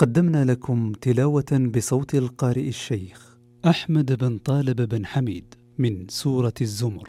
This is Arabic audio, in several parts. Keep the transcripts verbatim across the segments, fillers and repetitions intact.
قدمنا لكم تلاوة بصوت القارئ الشيخ أحمد بن طالب بن حميد من سورة الزمر.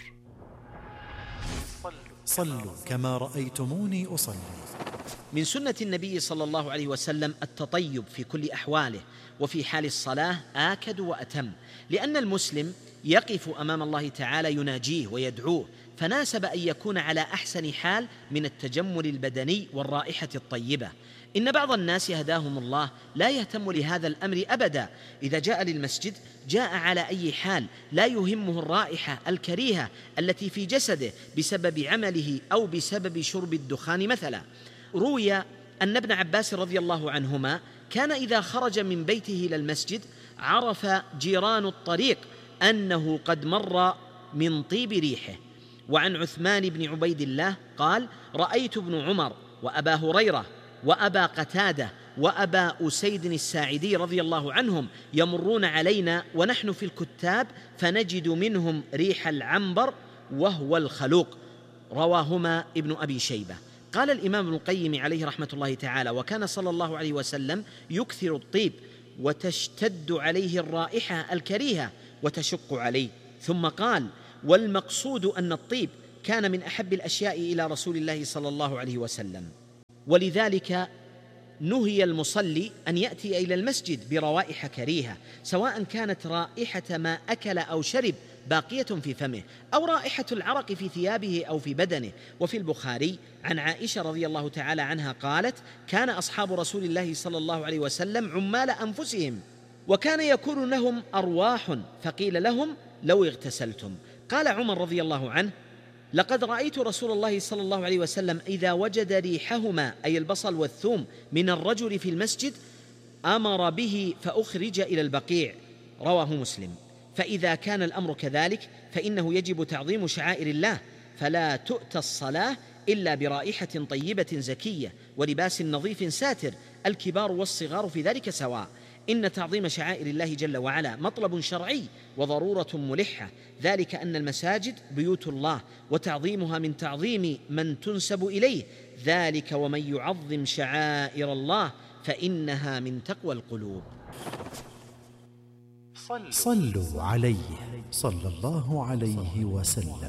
صلوا كما رأيتموني أصلي. من سنة النبي صلى الله عليه وسلم التطيب في كل أحواله، وفي حال الصلاة آكد وأتم، لأن المسلم يقف أمام الله تعالى يناجيه ويدعوه، فناسب أن يكون على أحسن حال من التجمل البدني والرائحة الطيبة. إن بعض الناس هداهم الله لا يهتم لهذا الأمر أبدا، إذا جاء للمسجد جاء على أي حال، لا يهمه الرائحة الكريهة التي في جسده بسبب عمله أو بسبب شرب الدخان مثلا. روي أن ابن عباس رضي الله عنهما كان إذا خرج من بيته إلى المسجد عرف جيران الطريق أنه قد مر من طيب ريحه. وعن عثمان بن عبيد الله قال: رأيت ابن عمر وأبا هريرة وأبا قتادة وأبا أسيد الساعدي رضي الله عنهم يمرون علينا ونحن في الكتاب فنجد منهم ريح العنبر وهو الخلوق. رواهما ابن أبي شيبة. قال الإمام ابن القيم عليه رحمة الله تعالى: وكان صلى الله عليه وسلم يكثر الطيب وتشتد عليه الرائحة الكريهة وتشق عليه. ثم قال: والمقصود أن الطيب كان من أحب الأشياء إلى رسول الله صلى الله عليه وسلم، ولذلك نهي المصلي أن يأتي إلى المسجد بروائح كريهة، سواء كانت رائحة ما أكل أو شرب باقية في فمه، أو رائحة العرق في ثيابه أو في بدنه. وفي البخاري عن عائشة رضي الله تعالى عنها قالت: كان أصحاب رسول الله صلى الله عليه وسلم عمال أنفسهم، وكان يكون لهم أرواح، فقيل لهم: لو اغتسلتم. قال عمر رضي الله عنه: لقد رأيت رسول الله صلى الله عليه وسلم إذا وجد ريحهما، أي البصل والثوم، من الرجل في المسجد أمر به فأخرج إلى البقيع. رواه مسلم. فإذا كان الأمر كذلك فإنه يجب تعظيم شعائر الله، فلا تؤتى الصلاة إلا برائحة طيبة زكية ولباس نظيف ساتر، الكبار والصغار في ذلك سواء. إن تعظيم شعائر الله جل وعلا مطلب شرعي وضرورة ملحة، ذلك أن المساجد بيوت الله، وتعظيمها من تعظيم من تنسب إليه، ذلك ومن يعظم شعائر الله فإنها من تقوى القلوب. صلوا عليه صلى الله عليه وسلم.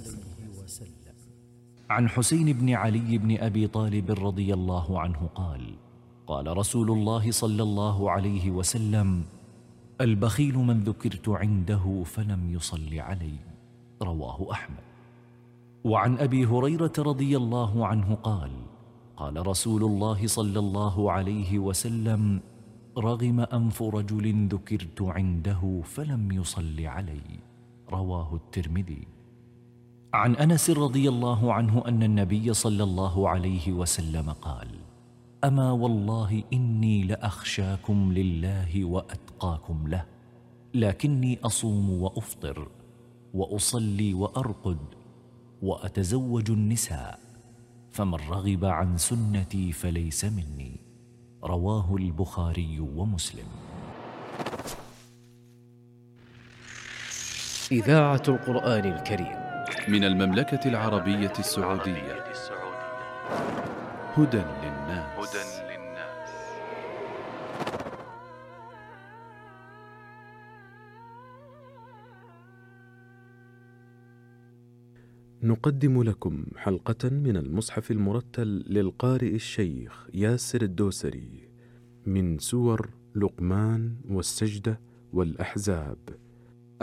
عن حسين بن علي بن أبي طالب رضي الله عنه قال: قال رسول الله صلى الله عليه وسلم: البخيل من ذكرت عنده فلم يصل علي. رواه أحمد. وعن أبي هريرة رضي الله عنه قال: قال رسول الله صلى الله عليه وسلم: رغم أنف رجل ذكرت عنده فلم يصل علي. رواه الترمذي. عن أنس رضي الله عنه أن النبي صلى الله عليه وسلم قال: أما والله إني لأخشاكم لله وأتقاكم له، لكني أصوم وأفطر وأصلي وأرقد وأتزوج النساء، فمن رغب عن سنتي فليس مني. رواه البخاري ومسلم. إذاعة القرآن الكريم من المملكة العربية السعودية. هدى للناس. نقدم لكم حلقة من المصحف المرتل للقارئ الشيخ ياسر الدوسري من سور لقمان والسجدة والأحزاب.